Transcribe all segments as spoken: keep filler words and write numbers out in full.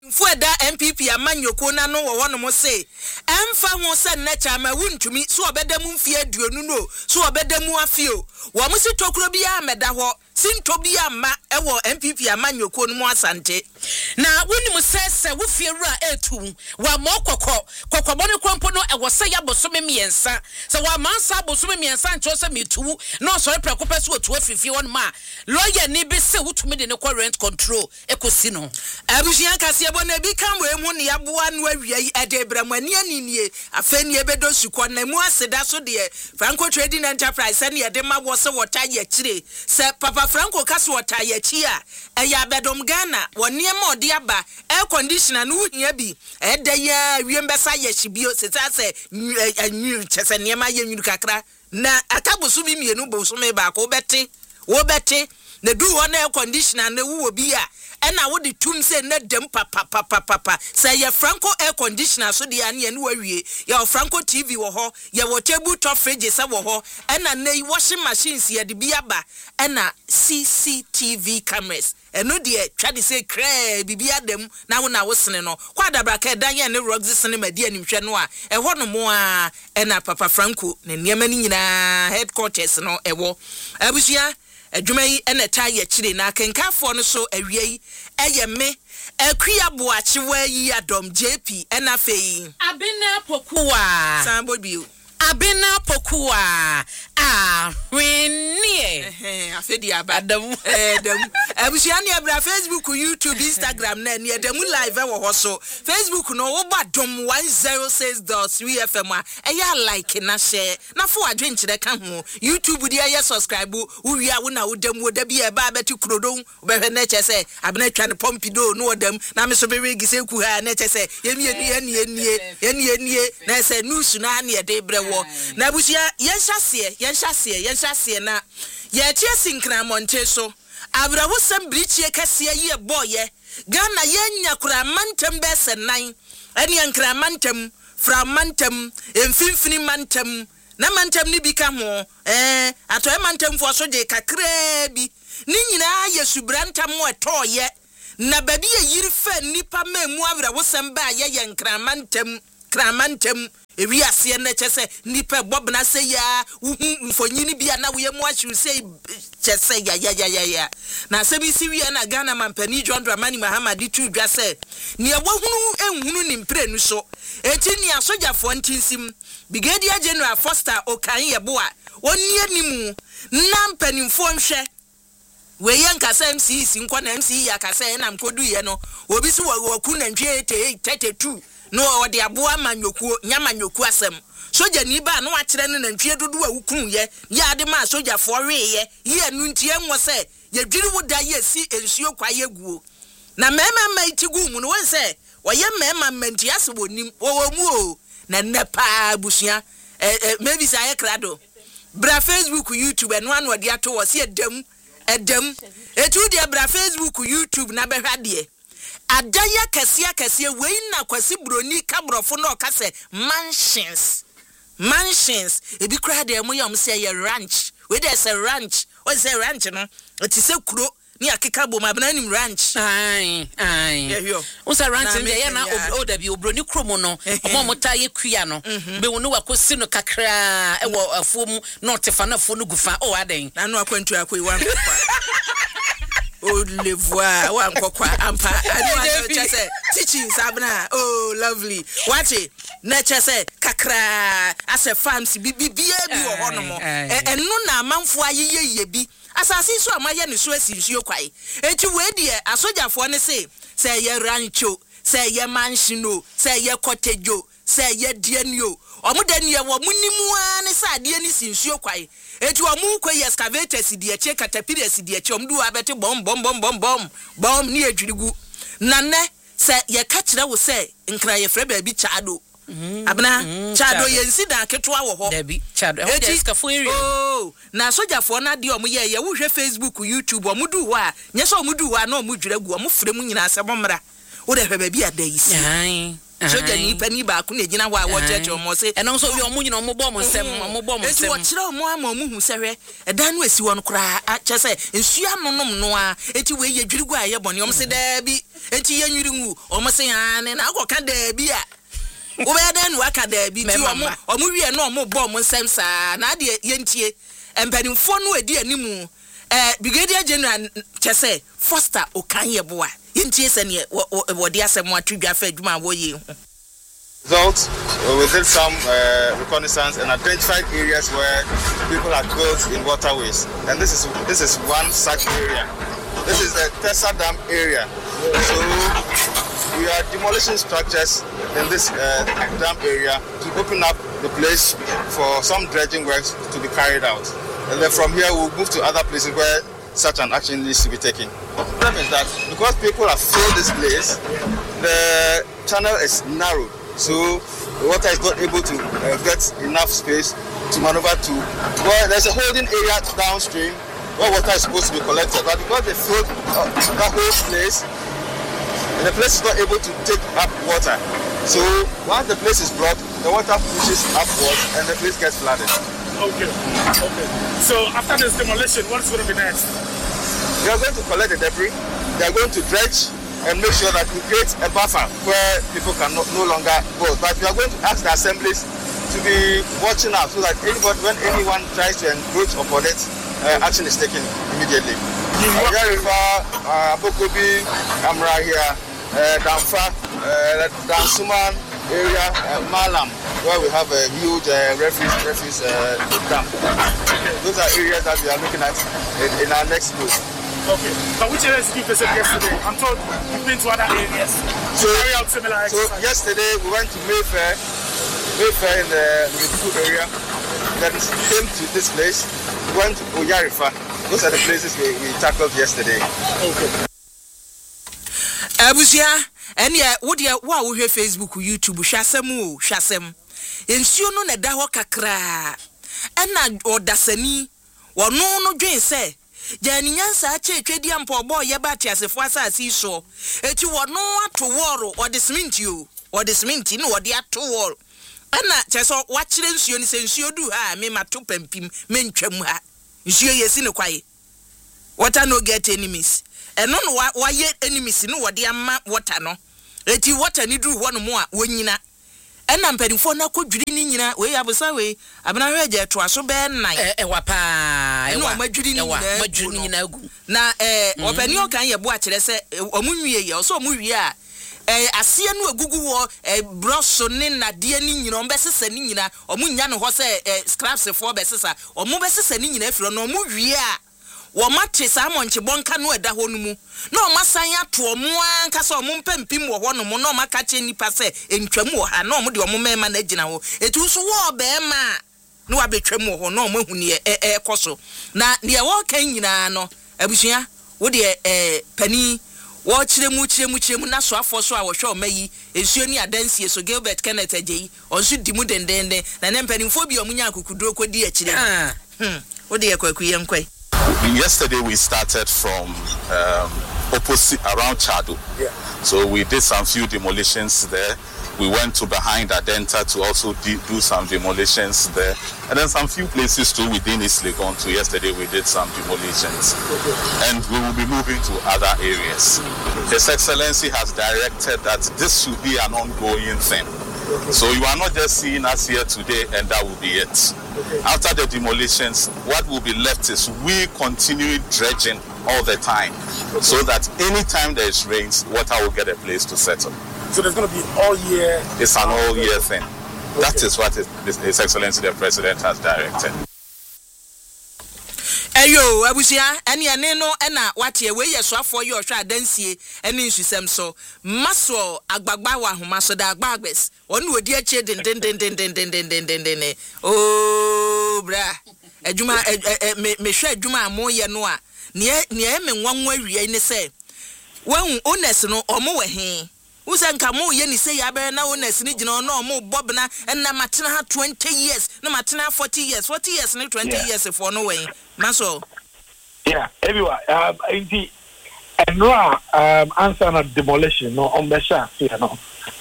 Fueda M P P amanyoko na no wo no mo say emfa ho se nnecha ma wuntumi so obedam mfie aduonu no so obedam afio wo mo si tokuro bia meda ho sinto bia ma ewo M P P amanyoko no mo asante na woni mo sese wo fie wura etu wa mo kokko kokko bone krompo no ewo se ya bosome miensa se wa mansa bosome miensa ncho se metu no so preko pese otu afifie won ma lawyer ni be se wutumi de ne ko rent control ekosi no abusia kase bona bi kan we mu ne yaboa no awia edebramani aninie afani ebedo suko na mu aseda so de Franco Trading Enterprise ne ye de mabo se wota ye kire se Papa Franco kase wota ye chi a eya bedom Ghana woni ma odi aba air conditioner no hia bi eda ya wiem besa ye hibio se ta se anyu chese ne ma ye nyu kakra na akabosu bi mienu bosu me ba ko beti wo beti na du wona air conditioner na wo bi a ena wo de tum se na dem papa papa papa say ye Franco air conditioner so de ane ne wawie ye Franco T V wo ho ye wo table top fridge se wo ho ena na washing machines ye de bi aba ena C C T V cameras eno de twa de se kra bibi adam na wo na wo sene no kwa dabra ka dan ye ne rugs sene ma de animhwe no a e ho no mo a ena Papa Franco ne niam ni nyina headquarters no e wo abusia adwumai ene ta ye kire na kenkafo no so awie eye me akuya boache wa yi adom J P ena fei abena pokuwa sambo bio abena pokuwa ah wenie eh afedi abadam eh dem abusia ne abra Facebook, YouTube, Instagram na ne dem live wo ho so Facebook no wo badom one oh six point three F M a eya like na share na fo adwenkyere ka ho YouTube dia ye subscribe wo wi a wo na wo dem wo da bi e ba beti krodon wo be hwe na che se abena twa ne pompido no wo dem na me so be regi se ku ha na che se ye mi enu ye nie ye nie nie na se news na ne de brewo na abusia ye hyase ye hyase ye hyase na ye tie sinkra monte so abra wo sam brichie kase ye boye Ghana ye nya kura mantem be senan ene ankra mantem fra mantem emfimfini mantem na mantem ni bi ka ho eh ato e mantem fo so de kakra bi ni nyina ye subrantam mo etoye na babi ye yiri fa nipa mamu abra wo sam ba ye ye ankra mantem kra mantem ewi ase na chese nipa bobna se ya mfonyini bia na we mu achi se chese ya ya ya ya na se bi si wi na Ghana mampani John Dramani Mahamadi tu dwa se ne wahunu enhunu ni mpre nu so enti ne asojafo ntinsim Brigadier General Foster Okan Yeboa oni animu na mpanimfo nhwe we yan kasa M C si nkwa na M C ya kasa na mkodu ye no obi si waku na ntwe thirty-two no odi aboa manyoku nyamanyoku asem soja ni ba no akere ne nantwie dodo awukun ye ya de ma soja fo we ye ye nu ntie nwo se ye dwiri woda ye si ensuo kwa ye guo na mema ma itigu mu no won se woye mema manti ase wonim wo mu o na nepa busia eh maybe say krado bra Facebook, YouTube and one word ato wo se edam edam etu de bra Facebook, YouTube na behwade adaya kasia kasia we na kwasi broni kabrofo no kase mansions mansions ebi kra de mo yam say ye ranch we there say ranch what say ranch no it is a kuro ni akeka bo ma bana nim ranch ai ai o say ranch de ye na o da bi obroni kromo no omo mota ye kua no be wonu wakosi no kakra e wo afuom no tefa na afo no gufa o aden na no akwantu akoi wan kwa oh le voir wa nkokwa ampa anu chese teaching sabna oh lovely watch it na chese kakra as a farms bi bi bi wo ho no mo enu na amanfo ayeye ye bi asasi so amaye ne so asinsuo kwai enti we de asojafo ne se say ye rancho say ye mansion say ye cottage say ye dienio omudanie wo munimu an sa de ni sinsuo kwai eti omu kwe excavators di eche caterpillars di eche omdu abete bom bom bom bom bom bom ni adwirigu na ne se ye ka kire wo se nkra ye frɛ ba bi chado abna chado ye nsida ketwa wo ho dabi chado e dey skafo area oh na sojafo na de omu ye ye wo hwe Facebook, YouTube omudu wa nye so omudu wa na omudwiragu omu frɛ mu nyina asɛbomra wo de hwe ba bi adayisi ai soja ni pani ba ku na gina wa wo church o mo se and also we omo nyina omo bo mo nsem omo bo mo nsem eti wo kire omo ama omo hu sehwe edan no esi won kra che se nsu anonom no a eti we ye dwirigu aye bone omo se da bi eti ye nwiri ngu omo se ya ne na akoka da bi a wo be da nu aka da bi ti omo omo wie no omo bo mo nsem sa na de ye ntie empanimfo no edi animu eh brigadier general che se Foster Okanye boa yintie se ne wo de asem atudwa fa adwuma wo ye Results, we did some uh, reconnaissance and identified areas where people had built in waterways, and this is this is one such area. This is the Tessa Dam area. So we are demolishing structures in this uh, dam area to open up the place for some dredging works to be carried out, and then from here we'll move to other places where such an action needs to be taken. The problem is that because people have filled this place, the channel is narrow. So the water is not able to uh, get enough space to maneuver to. Well, there's a holding area downstream where water is supposed to be collected, but because they filled uh, that whole place, and the place is not able to take up water. So once the place is blocked, the water pushes upwards and the place gets flooded. Okay. Okay. So after this demolition, what is going to be next? We are going to collect the debris. They are going to dredge and make sure that we create a buffer where people can no, no longer go. But we are going to ask the assemblies to be watching out so that anybody, when anyone tries to encroach upon it, uh, action is taken immediately. Oya River, Abokobi, Amra here, uh, Damfa, uh, Dansuman area, uh, Malam, where we have a huge uh, refuse, refuse uh, dump. Those are areas that we are looking at in, in our next move. Okay, but which areas did you visit yesterday? I'm told you've been to other areas. So, carry out similar so yesterday we went to Mayfair, Mayfair in the Liverpool area. Then came to this place. We went to Oya River. Those are the places we, we tackled yesterday. Okay. Abusia, and yeah, what ya wa wo hwe Facebook, YouTube, hwasem o, hwasem. Ensuo no na da ho kakra. Ena odasani, wo no no dwen se Jani nyansa ache twedi ampo bo ye ba tiasefo asasi so eti wono ato woro o de cement yo o de cement ni wo de ato woro ana cheso wa kire nsuo ni se nsuo du ha me mato pampim me ntwam ha nsuo yesi ne kwaye water no get enemies eno no wa ye enemies ni wo de ama water no eti water ni du ho no mo a wonyina ena mpanimfo na kodwiri ni nyina we abusa we abena hweje to aso be nan e wapa e wa madwiri ni nyina madwiri ni nyina agu na eh opani o kan ye bo a kire se omunwie ye so omunwie a eh ase no agugu wo eh broso ne nade ni nyina ombe sesa ni nyina omunya no ho se scraps for be sesa omu be sesa ni nyina afiro no omunwie a wo mate sa monche bonka no eda ho no mu na o masan ato omo anka so omo mpampim wo ho no mu na o maka che nipa se entwam wo ha na omo de omo mema na agina ho etu so wo be ma na wa betwam wo ho na omo huni e e koso na ne wo kan nyina no abusua wo de eh pani wo kire mu kire mu kire mu na so afo so a wo hwe o mayi ensuo ni adansie so Gilbert Kenneth Ajeyi onso di mu dendende na ne mpanimfo bi omunya akukuduro kodi akire hm wo de yakwakuye nkwai. Yesterday we started from um, opposite around Chado. Yeah. So we did some few demolitions there. We went to behind Adenta to also de- do some demolitions there. And then some few places too within East Legon too. Yesterday we did some demolitions. Okay. And we will be moving to other areas. His Excellency has directed that this should be an ongoing thing. Okay. So you are not just seeing us here today and that will be it. Okay. After the demolitions, what will be left is we continue dredging all the time, okay, so that anytime there is rains, water will get a place to settle. So there's going to be all year. It's an all year thing. Okay. That is what His, His Excellency the President has directed. Ayo abusia ene ene no na watie we yeso afọ ye ohwa adansie ene nsusem so maso agbagba wa homa so da agbagbes onu odi ache den den den den den den den den den oh bra adwuma me me hwa adwuma amoye no a ne ne me nwanwa awie ni se wan ones no omo we he usa nka mo ye ni se ya be na ones ni gina no omo bobna na matena ha twenty years na matena forty years forty years ni twenty yeah. years for no way maso yeah everyone um in the and no um answer on demolition no on the shaft you know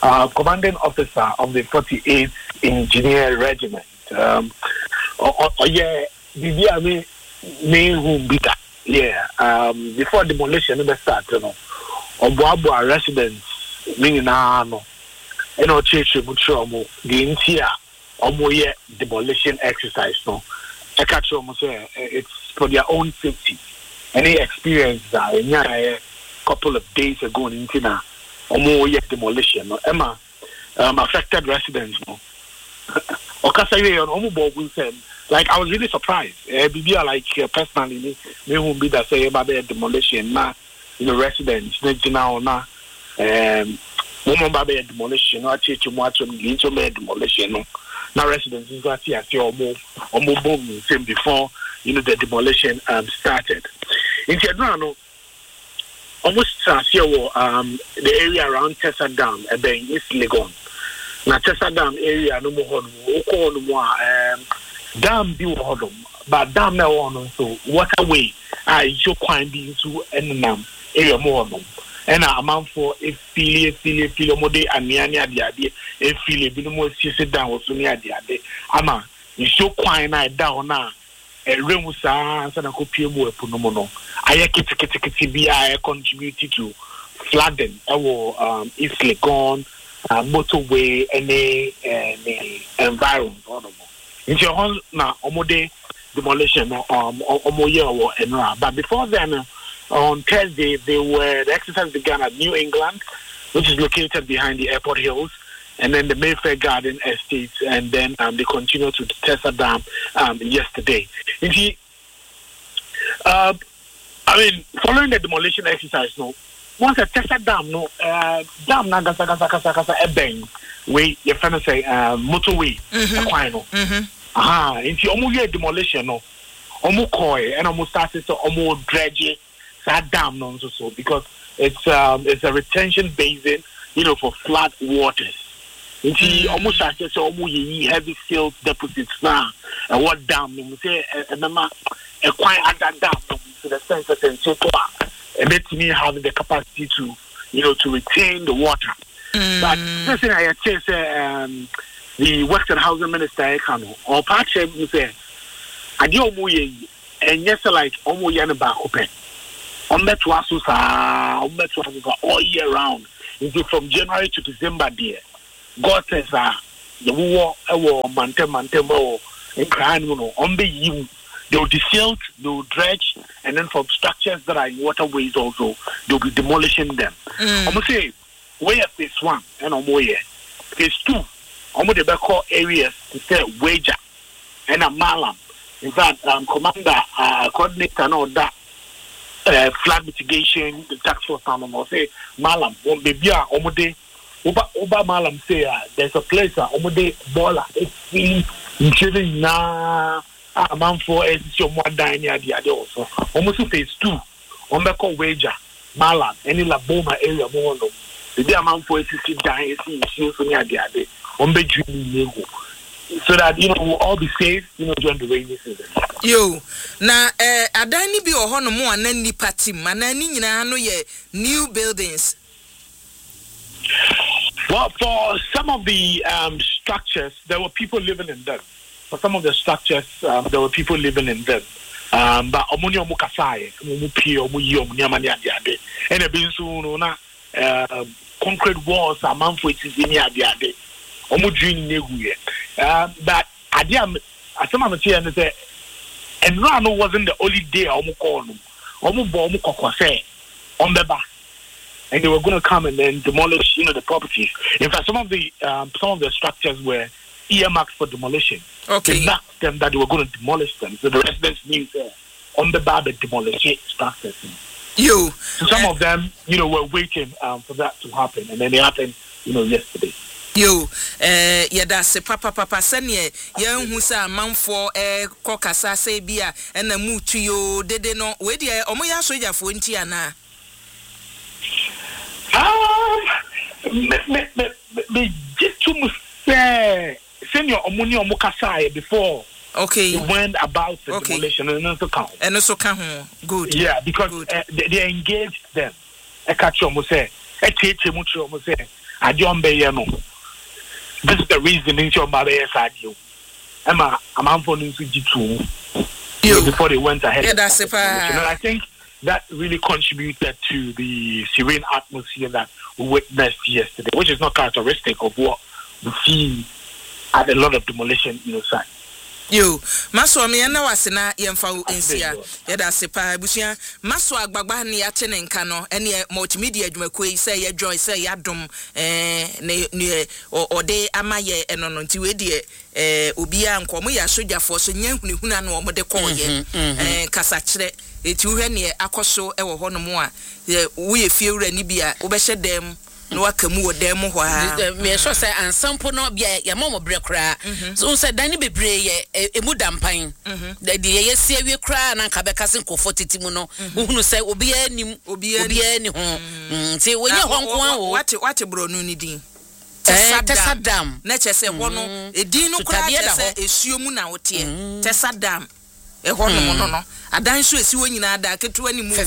uh, commanding officer of the forty-eighth Engineer Regiment. Um, oh, oh yeah, I mean, me who be that. Yeah, um, before demolition in the start, you know, Obuabua residents, meaning no, you know, church mutual, the entire Omoye demolition exercise. No, I catch almost say it's for their own safety. Any experience that a couple of days ago in Tina, Omoye demolition. No, Emma, um, affected residents. No, Okasaye on Omubo said. Like, I was really surprised. Uh, B B, like, uh, personally, me, me won't be that say about the demolition, na, you know, residents, now, na, um, woman baby demolition, no, I teach you what to me, into me demolition, no, now residents, is what I see, or more, or more boom, same before, you know, the demolition, um, started. In Tiadrano, almost, uh, see, um, the area around Tessa Dam, uh, being East Legon. Now, Tessa Dam area, no more, no more, um, dam bi wo hodom but dam na wo no so waterway I you kwan bi into enam area mo hodom and amanfo efili efili efili mo de aniani ade ade efili bi no mo sisi down wo so ni ade ade ama you show kwan na down na eremu sa sa na kopie mu epu no mo no aye kiti kiti kiti bi I contribute to flooding ewo um East Legon uh, motorway any any environment hodom. In your home now, omode demolition, um, omoye or enra. But before then, uh, on Thursday, they were the exercise began at New England, which is located behind the airport hills, and then the Mayfair Garden Estate, and then um, they continued to Tessa Dam um, yesterday. And he, uh, I mean, following the demolition exercise, no, once a Tessa Dam, no, uh, dam na gasa gasa gasa gasa ebeng. We, you're trying to say, uh, motorway, mm-hmm. Aha, into almost demolition, no, almost koi, and almost started to almost dredge that dam, no, so because it's um, it's a retention basin, you know, for flood waters. Into almost started to almost heavy silt deposits now, and what dam, no, say, and mama, a quite at that dam, to the sense that it's so far, and let me have the capacity to, you know, to retain the water. Mm. But this thing I say, um, the Western Housing Minister, or part of him say, I do Omuye, and yes, like Omuye and Bakope. On that was on that was all year round. Into from January to December, dear. God says, ah, the war, war, Mante, Mante, and crying, on the you. They'll desilt, they'll dredge, and then from structures that are in waterways also, they'll be demolishing them. Mm. I'm going to say, where phase one and on where phase two, I'm going to call areas to say wager and a malam. In fact, um, commander, uh, coordinator, and all that uh, flood mitigation, the tax force, I'm going to say malam. When baby are omode, Uba Uba malam say uh, there's a place uh, omode bola. It's really including na a man for a your more dining at the other also. Almost phase two, I'm going to call wager malam any la boma area more. The amount for it is dying, so near the other, on the dream, so that you know we'll all be safe, you know, during the rainy season. Yo, na eh, adani bi ohono mo anani party, manani nyina no ye new buildings. Well, for some of the um, structures, there were people living in them. For some of the structures, um, there were people living in them. Um, but omuni omukasai, omupi omuyi omunyamani ade, and a bin so na. Uh, concrete walls are man for it is in the other. Almost dreaming neguye. But I am as some of the tea and say, and Rano wasn't the only day almost call them. Almost bomb say on the back. And they were going to come and then demolish, you know, the properties. In fact, some of the um, some of the structures were earmarked for demolition. Okay. They knocked them that they were going to demolish them. So the residents knew uh, on the back the demolition structures. You. So some uh, of them, you know, were waiting um, for that to happen, and then it happened, you know, yesterday. You, eh, yeah, that's a papa papa senior, young who's a man for a cocasa say beer and a move to you, did they know where dear Omoya Soja for Intiana? Um, me, me, me, just to say, senior Omonia Mokasai before. Okay. They went about the okay. demolition and also count. And also count. Good. Yeah, because Good. Uh, they, they engaged them. I catch you almost say, I teach you much almost say, Ajon Bayano. This is the reason in your mother side you. Emma, I'm on for G two before they went ahead. Yeah, that's it. And I think that really contributed to the serene atmosphere that we witnessed yesterday, which is not characteristic of what we see at a lot of demolition, you know, sites. Yo, Maso me na wasena yemfa ensia yeda sepa busia Maso agbagba ne yate ne nka no ene multimedia adwumakoi say ye joy say yadom eh ne ode amaye eno no nti we de eh obi a nkomo ya sojafo so nyanhunu huna no mo de koye eh kasa kire eti wo hwe ne akoso e wo hono mo a wo ye fiewura ni bia wo be hye dem no wakamu odem ho a me so say ansampo no bia ya momo bre kra so say dan bebre ye emu dampan de de ye sie wi kra na nka beka se nkofo titimu no uhunu say obi anim obi ani ho nti wonye ho nko an wo what what bro no ni din Tesadam na chese ho no edin no kra chese esuomu na wote Tesadam e ho no no no adan so esi wo nyina ada ketu ani mu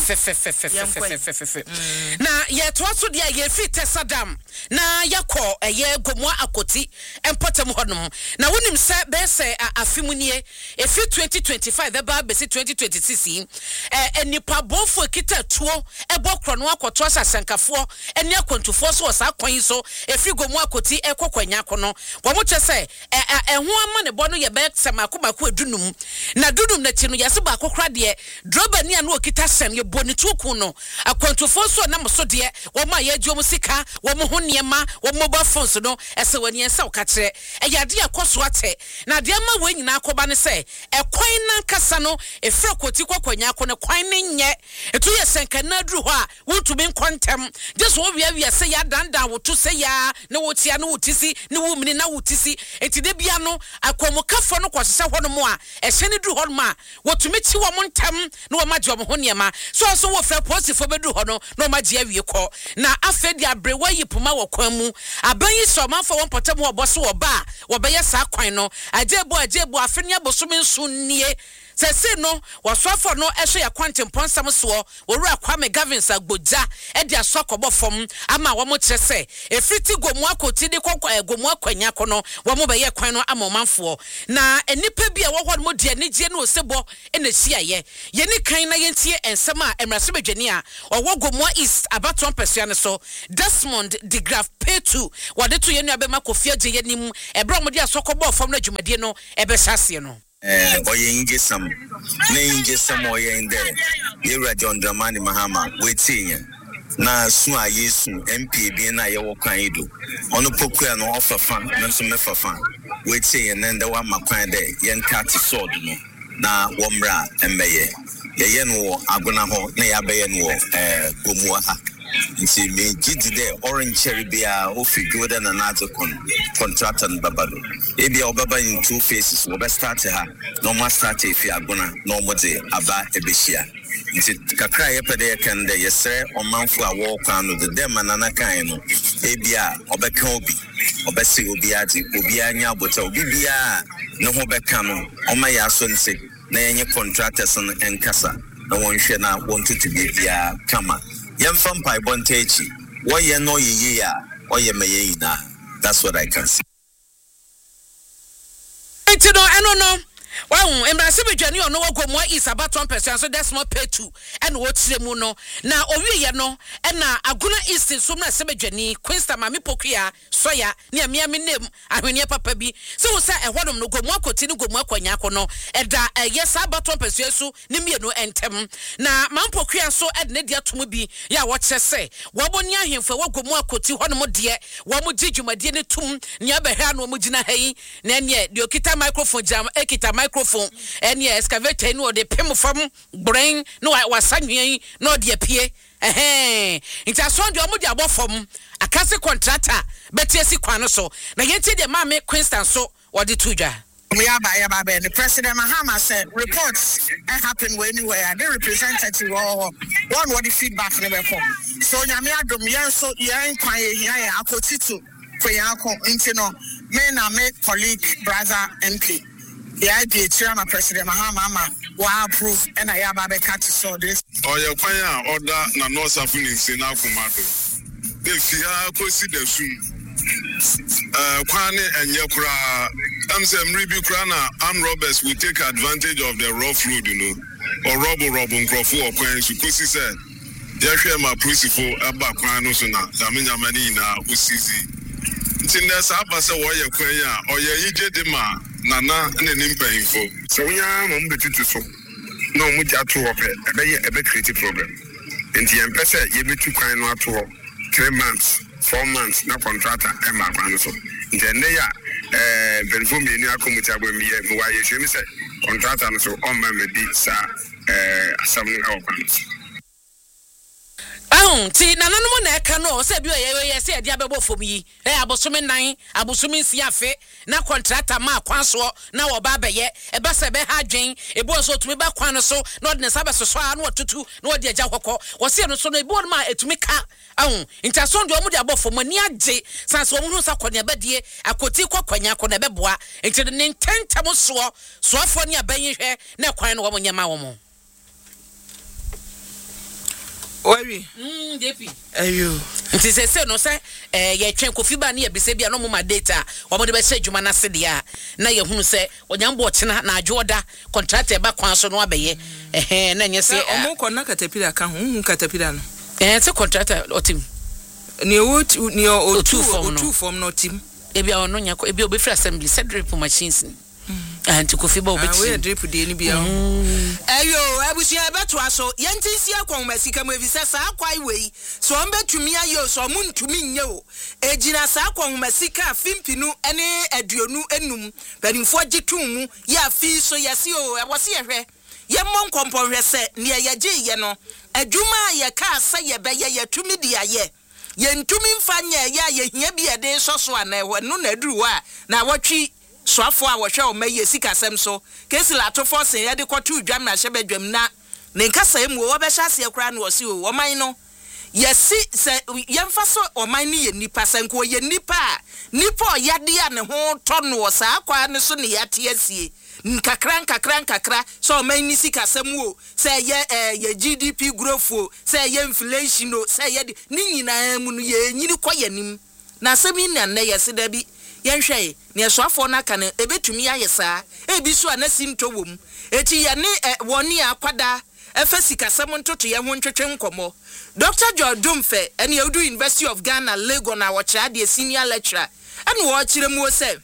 na ye to so dia ye fi Tesadam na yakọ eye gomo akoti empotem honom na wonim se be se afimunie efi twenty twenty-five eba be se twenty twenty-six eh enipa bonfo kita tuo ebokro no akoto asasenkafo eni akontufo so sa kwan so efi gomo akoti ekokwanya kono wo mo che se eho ama ne bo no ye be semako mako adunum na dunum na ti no yese ba akokra de droba ni anu okita sem ye boni tuku no akontufo so na mo so de wo ma ye adwo musika wo mo ho niema wo mobile phones no ese wani ensa okakire eyade akoso ate na de ma we nyina akoba ne se ekwan na nkasa no efre koti kwakwanya akone kwan ne nye etu ye senka na dru ho a wotumi nkontem just wo wia wia se ya danda wotu se ya ne wotia ne wotisi ne wo mini na wotisi enti de bia no akomukafo no kwosese ho no mo a ehye ne dru ho no a wotumi ti wo montem ne wo magye wo ho niema so so wo fre posifo bedru ho no no magye awie ko na afedi abrewa yipuma wo kwamu abanyi somanfo won potem wo boso wo ba wo beye sa kwan no ajebo ajebo afeni abosomi nsu nie sese no wasofo no ehwe ya kwantempon sam so wo wura Kwame Gavins agboja e dia sokobo fom ama wo mo kire se efiti gomu akoti de kokwa gomu akwanya kono wo mo beye kwan no amomanfo na enipa bia wo ho mo de anigye no osebo e na hia ye ye ni kan na yentie ensem a emrase bedwani a owo gomu East abaton pesuane so Desmond de Graf P two wode to ye nu abema kofia gye ye nim ebra mo de asokobo fom na dwumadie no ebe hyase no eh oye inje sam na inje sam oye inde Yewra John Dramani Mahama wetinye na su a Yesu M P bi na ye wo kwan ido ono pokua no ofafa na so mefafa wetinye na nda wa makwan de ye nkati sword no na wo mra embeye ye ye no agona ho na ya beye no eh gomua ha nti me gidi de orange cherry bia ofi goda na nazo kon contractor babado e bia obaba in two phases we be start ha no ma start e fi agona no mo de aba ebehia nti kakra ye pede kan de yesre omanfo a wo kwan no de dem na na kan no e bia obeka obi obese obi adi obi anya abota obi bia no ho beka no oma ya so nse na yenye contractors en enkasa na won hwe na won tutu bia kama Yemfam pai bontechi. Wo ye no ye ya, o ye meye ina. That's what I can see. Enti no eno no. Wow, embrase bedwani ono wo gomo is about one percent so that's not pay two and wo tire mu no na owie ye no e na aguna east so na se bedwani Queensta mami pokua soya ne amia me nem ahwene papa bi so wo sa e hodom no gomo akoti ne gomo akwanya akono e da yes about one percent so ne mie no entem na mam pokua so e ne dia tomu bi ya wo kire se wo boni ahemfo wo gomo akoti hodom de wo mo gidwumadie ne tum ne abehwa no mo gina hayi na ne de okita microphone jam ekita microphone and yes excavator no de pem fam brain no wasanwen no de apie eh nti aso de omo de abofom akase contractor betiesi kwan so na yenti de ma me Queensta so wode tuja we are by about the President Mahama said reports happen anywhere the representative or one what the feedback never come so nyame adom yen so yen kwan ye hia akotitu kweyanko nti no me na me colleague brother M P the idea chairman President Mahama will approve and I have a cut to saw this. Oh, your choir order na no suffering in Sina Kumado. the Fia Kosi the Zoom. Uh, Kwane and Yakura, I'm saying, Ribu Krana, armed robbers will take advantage of the rough road, you know, or Robo Robon Crofu or Queen, because he said, Yashua, my principal, Abba Kwanosona, Damina Manina, Usizi. It's in the Sabasa Waya Quaya, or Yajedima, Nana, and an info. So we are on the Tituso. No, Mujatu of it, a bit creative problem. And the Empress, you be too kind not to three months. Four months, no contractor, and my grandson. Then they are, uh, Benfumi, and Yakumita will be a why you say, contractor, so on my beats, uh, some our plans. Oh, see, Nana Mona cano said you said Yababo for me. Eh, Abosumi nine, Abosumi Siafe, na contractor ma Quanso, now a baba yet, a basabe hajing, a boss to me back Quanaso, not the Sabas so what to do, no dear Jawako, was here so they bought my to make car. Oh, in Tasson, you would above for Mania J, Sans Womusa Konya Bedie, a Kotiko Konya Konebeboa, into the name ten Tamoso, so for near Bay hair, no quine woman Yamamo. Ori mm depi ayo nti se se no se eh ye twen Kofi Ba na ye bese bia no mo ma data wo mo de be se dwuma na se dia na ye hunu se onyambo otena na adwoda contract e ba kwan so no abeye eh na nye se omo ko na katapira ka hu hu katapira no eh se contract otim ni o ni o two o two form no tim e bia ono nya ko e bia obefra assembly se drip machines and to Kofi Ba obeti we drip de ni bia ayo abusia beto aso yentinsi akon masika mu evise sa akwai wei so ombetumi ayo so muntumi nye o ejina sa akon masika fimpinu ene aduonu enum banimfo gitum mu ya fi so yesi o ebose yehwe ye mon kompon se ne ye gye ye no adwuma ye ka sa ye be ye yetumi dia ye yentumi mfanya ya ye hia bi ede so so ana eho no na aduru a na wotwi soafo a wo hwe o maye sikasem so kesi lato force ye de kwotu dwam na hye bedwam na ne nkasa emu wo be hyase akura na wo si o oman no yesi se yemfa so oman ni ye nipa sanko ye nipa nipa yade a ne ho to no sa akwa ne so ne yate asie nkakra nkakra nkakra so oman ni sikasem o se ye ye G D P growth o se ye inflation o se ye ni nyina mu no ye nyini koyanim na asemi na na yesi da bi yenhwe ne soafo na ka ne ebetumi ayesa ebi so anasinto wom eti ye ne woni akwada efa sikasem ntoto ye ho ntwetwe nkomo Doctor George Dumfe ene Udu University of Ghana Lagos na wo kira de senior lecturer ene wo kire mu se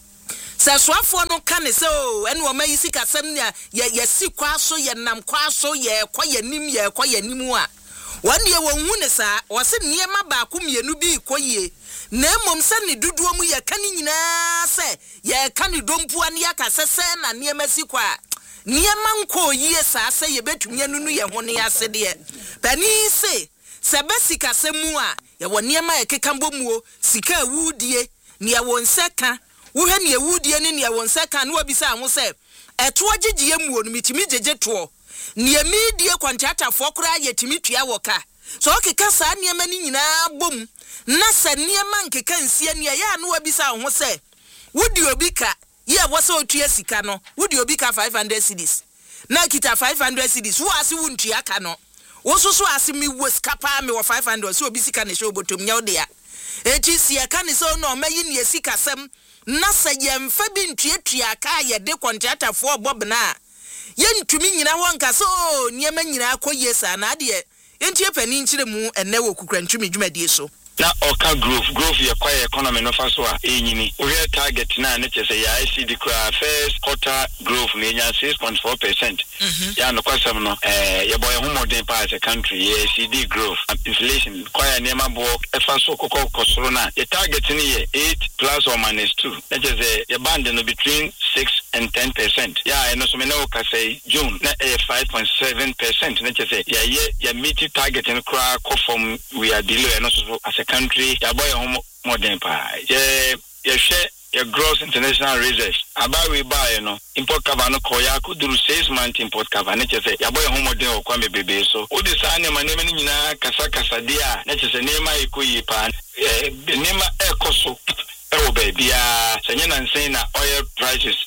se soafo no ka ne se o ene wo mayi sikasem ne ye ye sikwa so ye nam kwa so ye kwa ye nim ye kwa ye nim a wani ye wo hu ne sa wo se niema ba ko mienu bi koyie na mom se ne duduo mu ye kan nyina se ye kan dompu an ya ka sese na niema sikwa niema nko yie sa se ye betumye nunu ye ho ne ase de bani se se besika se mu a ye wo niema ye kekambo muo sika awudie ne ye won seka wo hwe ne awudie ne ne ye won seka na obi sa ho se eto agigiye muo no mitimi jeje to ne midie contractor fo kura ye timi tua woka so okeka sa niema ni nyina bom na se niema nkeka nsie ne ya na obi sa ho se wudi obi ka ye wo se otua sika no wudi obi ka five hundred cedis na kita five hundred cedis wo ase wuntua ka no wo so so ase mi wo skapa me wo five hundred so obi sika ne hwe obotom nya ode ya eti sie ka ne so no mayi ne sika sem na se ye mfa bi ntuatua ka ye de contractor fo bob na ye ntumi nyina ho nka so niema nyina akoye sa na de entie pani nkyire mu enne wo kukura ntumi dwumadie so na oka growth growth ya kwa economy no faso a enyini we target na ne chese ya I C D kwa first quarter growth ne nya six point four percent ya no kwasam no eh ya boy ho modern pa as a country ya I C D growth inflation kwa ya nema bo efaso kokko kosoro na ya target ni ye eight plus or minus two na chese ya band no between six and ten percent ya eno so me na ka say June na eh five point seven percent na chese ya ye ya meet target no kwa ko from we are below eno so as a country ya boy home modern pa ye ye share your gross international reserves about we buy you know import cover no koya ko duru six month import cover na chese ya boy home modern o kwa me bebe so o de sa ne ma ne ni nyina kasa kasa dia na chese ne ma ikoyi pa eh ne ma ekoso ewo baby ah sanya na nsen na oil prices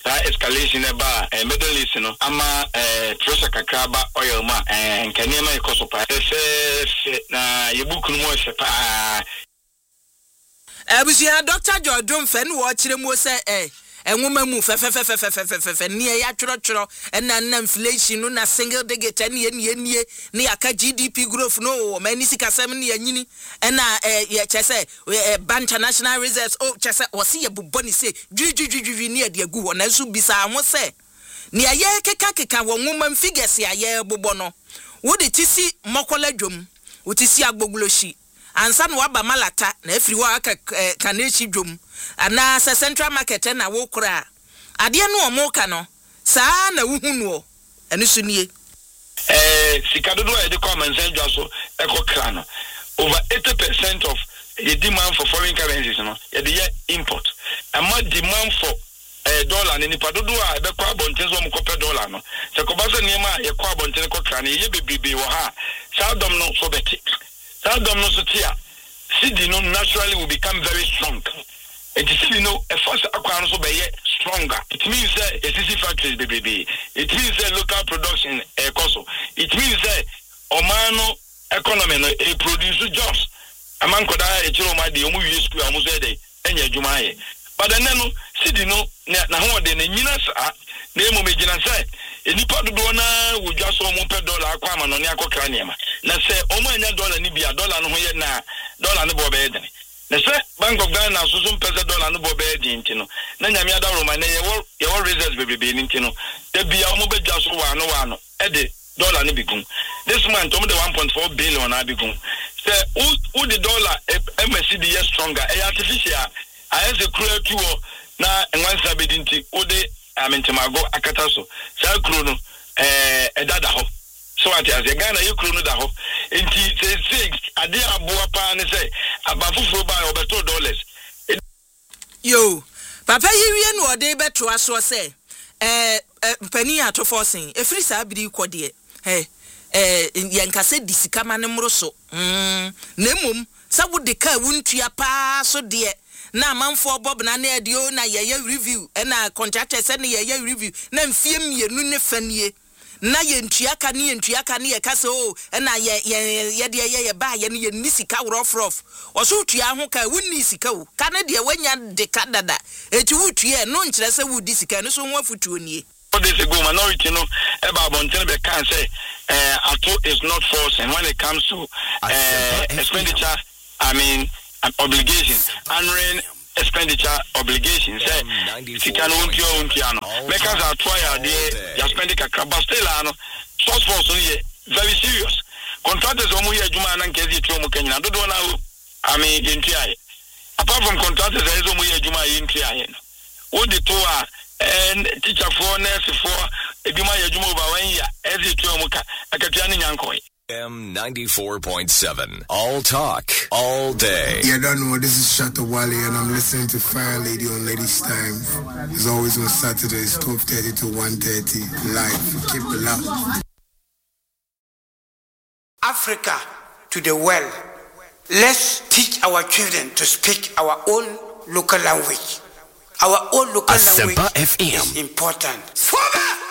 that escalation eba eh, Middle East no ama eh, pressure kakraba oil ma eh, nkanema ekosopa se na yebuku no se pa Abusia Doctor Jordan Fen wo kire mu se eh enwoma mu fe fe fe fe fe fe fe fe ne ya tworo tworo na na inflation no na single digit ne ne ne ne aka G D P growth no mani sika sem ne yanyini na eh ye chese ban international reserves oh chese o se ye boboni se dwidwidwidwi ne ade agu ho na so bisa ho se ne aye keka keka wo nwoma figures aye bobo no wo de tisi mokola dwom wo tisi agbogloshi ansa no aba malata na afiri wo aka kanechi dwom ana sa central market na wo kura ade no omo ka no saa na wuhunu o eno so nie eh sikadodo e de comment senja so e ko kra no over eighty percent of the demand for foreign currencies no e de import ama demand for eh dollar ni padodo a be kwa bonten so mo kope dollar no se ko ba se niam a ye kwa bonten ko kra no ye bebibe wo ha saa dom no so beti saa dom no so tia cedi no naturally will become very strong. And you see, you know, a first acquire so be stronger. It means that uh, a C C factories baby. It means that uh, local production uh, also. It means that uh, Omano economy no uh, produce jobs. A man could die a chilo my the omu use school almost a day and ya jumaye. But then no city no na ho de na nyina sa na emo megina say enipa do na wo dwa so mo pe dollar akwa ma no ne akokra niema. Na say omo anya dollar ni bia dollar no ho ye na dollar no bo be den. Na say Bank of Ghana so so pesa dollar no bo be di ntino na nyame ada roma na ye wo ye wo reserves be be ntino da bia omo be dwa so wa no wa no e de dollar no bigun this month omo de one point four billion na bigun say who the dollar M S C D is stronger e artificial I say cruel to na enwansa be dinti wo de amentimago akata so say kru no eh edada ho so what as a Ghana you kru no da ho enti say six ade aboa pa ne say abafufuro ba obeto dollars yo papa yiwie no ode beto aso say eh pani ato forcing e free sa biri kwode eh eh yankase disika ma ne mroso mm na mum sa wo de ka wuntua pa so de na manfo bob na na de o na ye review e na contractor se na ye review na mfie mienu ne fanie na ye ntuaka ne ye ntuaka ne ye kase o na ye ye de ye ye ba ye ne ye nisika rof rof oso tua ho ka wunni sika o ka na de wanya de ka dada eti wutua no nkyere se wudi sika no so ho afutuo nie days ago minority no eba bonten be can say uh ato is not forcing when it comes to uh, expenditure I mean an obligation and expenditure obligation say si can won tio won tio no make us atwaya de ya spend kakaba still ano source force no ye very serious contractors omo ye adwuma na nkezi tio mo kanyina dodo na I mean yentia apart from contractors there is omo ye adwuma yentia no wo de to a and teacher for nurse for edwuma ye adwuma over one year ezi tio mo ka akatua ne nyankoi M ninety-four point seven. All talk, all day. Yeah, I don't know. This is Shatta Wale, and I'm listening to Fire Lady on Ladies Time. It's always on Saturdays, twelve thirty to one thirty, live. Keep it loud. Africa to the world. Let's teach our children to speak our own local language. Our own local Asempa language F M is important.